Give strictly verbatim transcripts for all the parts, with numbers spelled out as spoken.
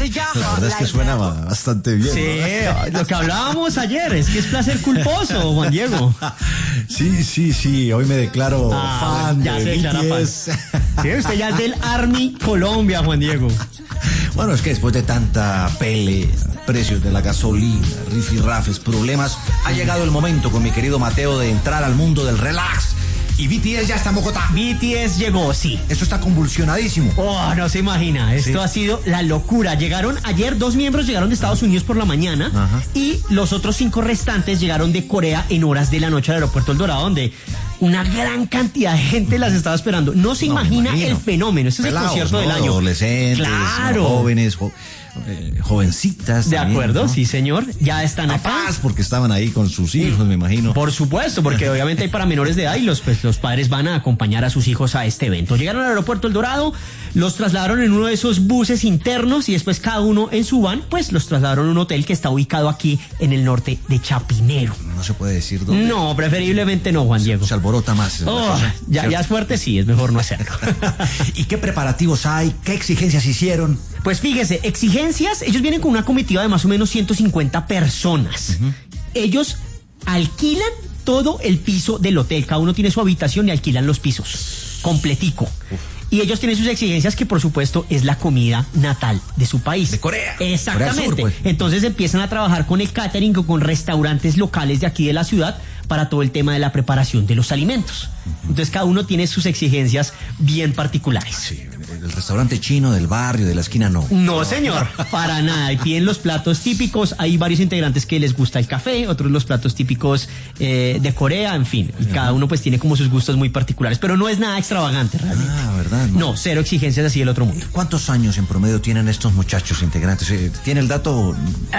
La verdad es que suena bastante bien. Sí, ¿no? lo que hablábamos ayer, es que es placer culposo, Juan Diego. Sí, sí, sí, hoy me declaro Ah, fan ya de se declara B T fan. S. Sí, usted ya es del Army Colombia, Juan Diego. Bueno, es que después de tanta pele, precios de la gasolina, rifirrafes, problemas, ha llegado el momento con mi querido Mateo de entrar al mundo del relax. Y B T S ya está en Bogotá. B T S llegó, sí. Esto está convulsionadísimo. Oh, no se imagina, esto Sí. ha sido la locura. Llegaron ayer, dos miembros llegaron de Estados Unidos por la mañana. Ajá. Y los otros cinco restantes llegaron de Corea en horas de la noche al aeropuerto El Dorado, donde una gran cantidad de gente las estaba esperando. No se No, me imagina imagino. el fenómeno. Este es Pelados, el concierto ¿no? del año. Adolescentes, Claro. jóvenes, jo- eh, jovencitas. De también, acuerdo, ¿no? sí, señor. Ya están acá. Papás, porque estaban ahí con sus hijos, me imagino. Por supuesto, porque obviamente hay para menores de edad y los, pues, los padres van a acompañar a sus hijos a este evento. Llegaron al aeropuerto El Dorado, los trasladaron en uno de esos buses internos y después cada uno en su van, pues los trasladaron a un hotel que está ubicado aquí en el norte de Chapinero. No se puede decir dónde. No, preferiblemente no, Juan Diego. Se alborota más. la Oh, cosa, ya, ¿cierto? ya es fuerte, sí, es mejor no hacerlo. ¿Y qué preparativos hay? ¿Qué exigencias hicieron? Pues fíjese, exigencias, ellos vienen con una comitiva de más o menos ciento cincuenta personas. Ellos alquilan todo el piso del hotel, cada uno tiene su habitación y alquilan los pisos, completico. Y ellos tienen sus exigencias que por supuesto es la comida natal de su país. De Corea. Exactamente. Corea Sur, pues. Entonces empiezan a trabajar con el catering o con restaurantes locales de aquí de la ciudad para todo el tema de la preparación de los alimentos. Entonces cada uno tiene sus exigencias bien particulares. Sí, el restaurante chino del barrio, de la esquina, no. No, señor, para nada. Y piden los platos típicos. Hay varios integrantes que les gusta el café, otros los platos típicos eh, de Corea, en fin. Y cada uno pues tiene como sus gustos muy particulares. Pero no es nada extravagante realmente. Ah, ¿verdad? No, cero exigencias así del otro mundo. ¿Cuántos años en promedio tienen estos muchachos integrantes? Eh, ¿Tiene el dato?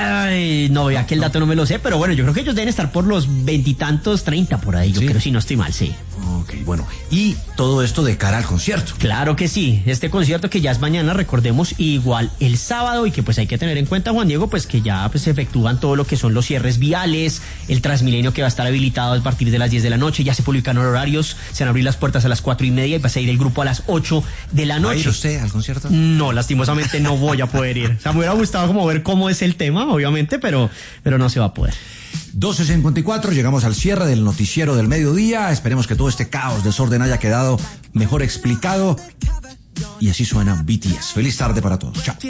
Ay, no, ya que el dato no me lo sé, pero bueno, yo creo que ellos deben estar por los veintitantos, treinta por ahí. Yo ¿Sí? creo, si no estoy mal, sí. Ok, bueno. Y todo esto de cara al concierto. Claro que sí, este concierto que ya es mañana, recordemos, igual el sábado y que pues hay que tener en cuenta, Juan Diego, pues que ya pues se efectúan todo lo que son los cierres viales, el Transmilenio que va a estar habilitado a partir de las diez de la noche, ya se publicaron horarios, se van a abrir las puertas a las cuatro y media y va a salir el grupo a las ocho de la ¿Va a ir noche. usted al concierto? No, lastimosamente no voy a poder ir. O sea, me hubiera gustado como ver cómo es el tema, obviamente, pero, pero no se va a poder. doce cincuenta y cuatro, llegamos al cierre del noticiero del mediodía. Esperemos que todo este caos, desorden haya quedado mejor explicado. Y así suena B T S. Feliz tarde para todos. Chao.